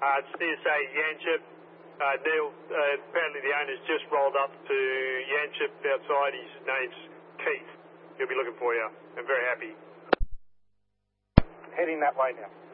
It's CSA Yanchep. Neil, apparently the owner's just rolled up to Yanchep outside. His name's Keith. He'll be looking for you. I'm very happy. Heading that way now.